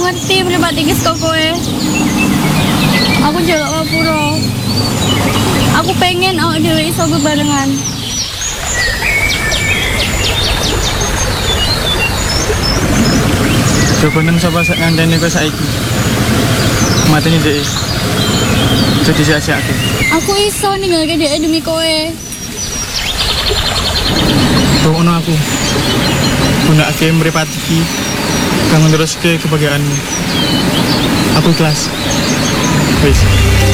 ngerti pribadi guys kok kowe. Aku jaluk ngapura. Aku pengen awak dhewe iso bebarengan. Coba nang sapa sak ngandani kowe saiki. Mateni dhek. Jadi sia-siake. Aku iso ninggalke dhek demi kowe. Tunggu aku. Gunakake mripat iki kanggo neruske kebahagiaanmu. Aku ikhlas. Wis.